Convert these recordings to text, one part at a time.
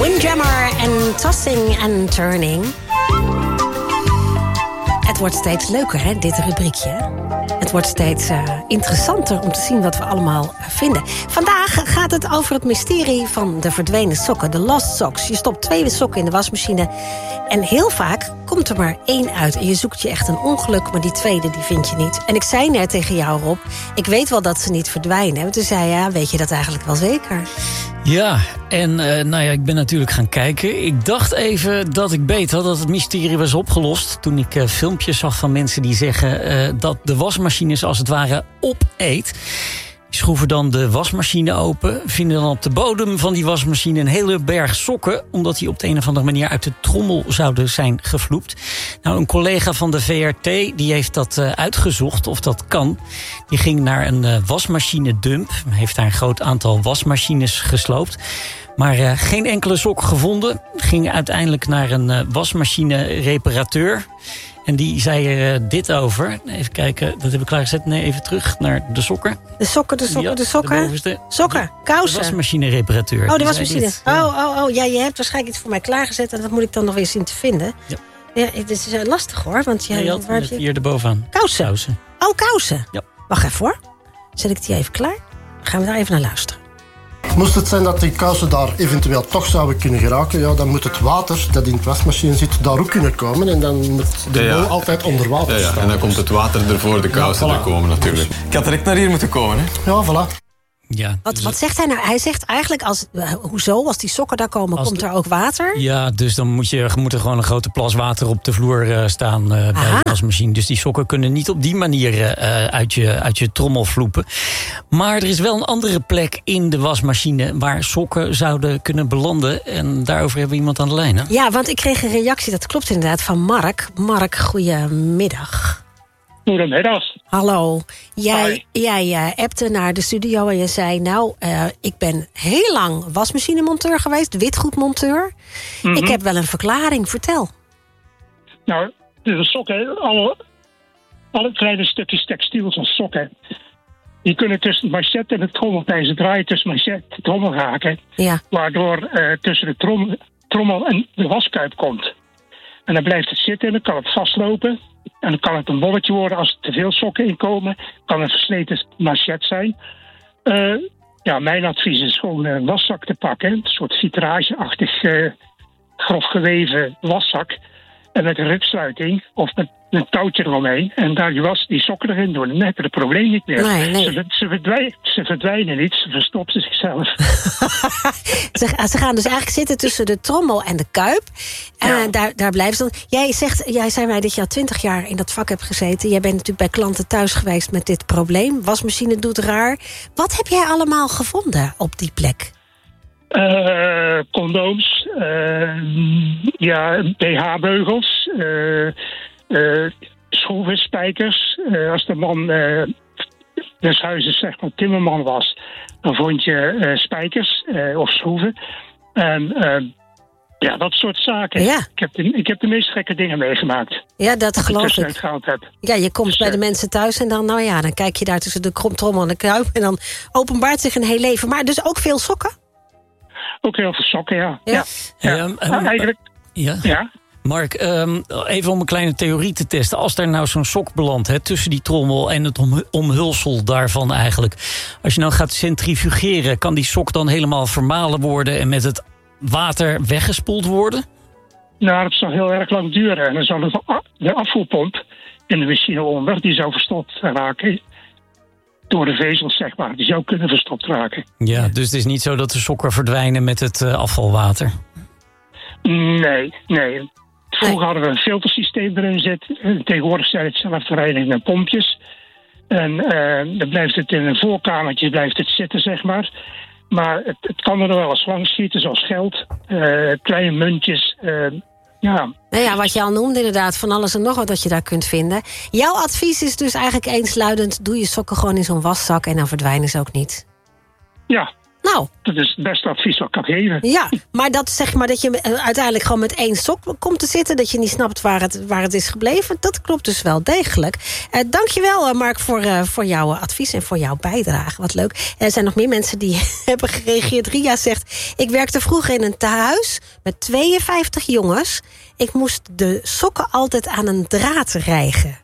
Windjammer en Tossing and Turning. Het wordt steeds leuker, hè, dit rubriekje. Het wordt steeds interessanter om te zien wat we allemaal vinden. Vandaag gaat het over het mysterie van de verdwenen sokken. De lost socks. Je stopt 2 sokken in de wasmachine. En heel vaak komt er maar 1 uit. En je zoekt je echt een ongeluk, maar die tweede die vind je niet. En ik zei net tegen jou, Rob, ik weet wel dat ze niet verdwijnen. Toen zei je, weet je dat eigenlijk wel zeker? Ja, en ik ben natuurlijk gaan kijken. Ik dacht even dat ik beet had dat het mysterie was opgelost. Toen ik filmpjes zag van mensen die zeggen dat de wasmachines als het ware opeet. Die schroeven dan de wasmachine open, vinden dan op de bodem van die wasmachine een hele berg sokken, omdat die op de een of andere manier uit de trommel zouden zijn gevloept. Nou, een collega van de VRT die heeft dat uitgezocht of dat kan. Die ging naar een wasmachine dump, heeft daar een groot aantal wasmachines gesloopt. Maar geen enkele sok gevonden. Ging uiteindelijk naar een wasmachine reparateur. En die zei er dit over. Even kijken, dat heb ik klaargezet. Nee, even terug naar de sokken. De sokken. Sokken, kousen. De wasmachine-reparateur. Oh, de wasmachine. Ja, je hebt waarschijnlijk iets voor mij klaargezet. En dat moet ik dan nog weer zien te vinden. Ja, het is lastig hoor. Want je had het hier erbovenaan. Kousen. Oh, kousen. Ja. Wacht even hoor. Zet ik die even klaar? Dan gaan we daar even naar luisteren. Moest het zijn dat die kousen daar eventueel toch zouden kunnen geraken, ja, dan moet het water dat in de wasmachine zit daar ook kunnen komen. En dan moet de bol altijd onder water staan. En dan komt het water er voor de kousen te komen natuurlijk. Ik had direct naar hier moeten komen, hè? Ja, voilà. Ja, wat zegt hij nou? Hij zegt eigenlijk, als die sokken daar komen, komt er ook water? Ja, dus dan moet er gewoon een grote plas water op de vloer staan bij de wasmachine. Dus die sokken kunnen niet op die manier uit je trommel vloepen. Maar er is wel een andere plek in de wasmachine waar sokken zouden kunnen belanden. En daarover hebben we iemand aan de lijn, hè? Ja, want ik kreeg een reactie, dat klopt inderdaad, van Mark. Mark, goedemiddag. Goedemiddag. Hallo. Jij appte naar de studio en je zei, ik ben heel lang wasmachinemonteur geweest, witgoedmonteur. Mm-hmm. Ik heb wel een verklaring, vertel. Nou, de sokken, alle kleine stukjes textiel van sokken, die kunnen tussen het machet en het trommelpijzer draaien, tussen machet en trommel raken. Ja. Waardoor tussen de trommel en de waskuip komt. En dan blijft het zitten en dan kan het vastlopen. En dan kan het een bolletje worden als er te veel sokken inkomen. Kan een versleten machet zijn. Mijn advies is gewoon een waszak te pakken. Een soort vitrageachtig grof geweven waszak. En met een ripsluiting of met een touwtje eromheen. En daar die sokken erin doen. Dan heb je het probleem niet meer. Nee. Ze verdwijnen niet. Ze verstoppen zichzelf. Ze gaan dus eigenlijk zitten tussen de trommel en de kuip. En daar blijven ze dan. Jij zei mij dat je al 20 jaar in dat vak hebt gezeten. Jij bent natuurlijk bij klanten thuis geweest met dit probleem. Wasmachine doet raar. Wat heb jij allemaal gevonden op die plek? Condooms, BH-beugels, schroeven, spijkers. Als de man des huizes, zeg maar, timmerman was, dan vond je spijkers of schroeven. En dat soort zaken. Ja. Ik heb de meest gekke dingen meegemaakt. Ja, dat geloof ik. Heb. Ja, je komt bij de mensen thuis en dan, dan kijk je daar tussen de trommel en de kuip. En dan openbaart zich een heel leven. Maar dus ook veel sokken? Ook heel veel sokken, ja. Eigenlijk. Ja. Mark, even om een kleine theorie te testen. Als daar nou zo'n sok belandt tussen die trommel en het omhulsel daarvan eigenlijk. Als je nou gaat centrifugeren, kan die sok dan helemaal vermalen worden en met het water weggespoeld worden? Nou, dat zal heel erg lang duren. En dan zal de afvoerpomp in de machine onder, die zou verstopt raken. Door de vezels, zeg maar. Die zou kunnen verstopt raken. Ja, dus het is niet zo dat de sokken verdwijnen met het afvalwater? Nee. Vroeger hadden we een filtersysteem erin zitten. Tegenwoordig zijn het zelfreinigende pompjes. En dan blijft het in een voorkamertje zitten, zeg maar. Maar het kan er wel eens langs schieten, zoals geld, kleine muntjes. Wat je al noemde inderdaad, van alles en nog wat dat je daar kunt vinden. Jouw advies is dus eigenlijk eensluidend, doe je sokken gewoon in zo'n waszak en dan verdwijnen ze ook niet. Ja, Nou. Dat is het beste advies wat ik kan geven. Ja, maar dat zeg maar dat je uiteindelijk gewoon met 1 sok komt te zitten. Dat je niet snapt waar het is gebleven. Dat klopt dus wel degelijk. Dankjewel Mark voor jouw advies en voor jouw bijdrage. Wat leuk. Er zijn nog meer mensen die hebben gereageerd. Ria zegt, ik werkte vroeger in een tehuis met 52 jongens. Ik moest de sokken altijd aan een draad rijgen.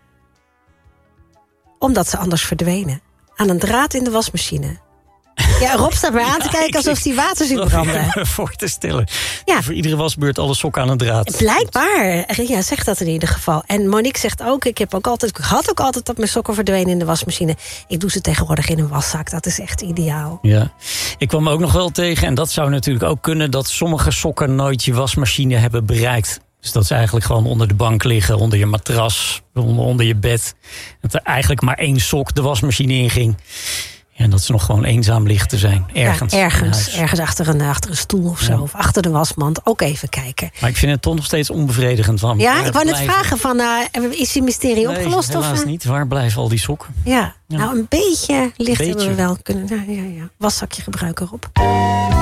Omdat ze anders verdwenen. Aan een draad in de wasmachine. Ja, Rob staat mij aan te kijken alsof hij water ziet branden. Voor te stellen. Ja. Voor iedere wasbeurt alle sokken aan een draad. Blijkbaar. Ria zegt dat in ieder geval. En Monique zegt ook, ik had ook altijd dat mijn sokken verdwenen in de wasmachine. Ik doe ze tegenwoordig in een waszak. Dat is echt ideaal. Ja. Ik kwam ook nog wel tegen, en dat zou natuurlijk ook kunnen, dat sommige sokken nooit je wasmachine hebben bereikt. Dus dat ze eigenlijk gewoon onder de bank liggen, onder je matras, onder je bed. Dat er eigenlijk maar 1 sok de wasmachine inging. En dat ze nog gewoon eenzaam ligt te zijn. Ergens. Ja, ergens achter een stoel of zo. Ja. Of achter de wasmand. Ook even kijken. Maar ik vind het toch nog steeds onbevredigend. Ja, ik wou net vragen. Is die mysterie opgelost? Helaas niet. Waar blijven al die sokken? Ja, nou een beetje licht hebben we wel kunnen. Ja. Waszakje gebruiken, Rob.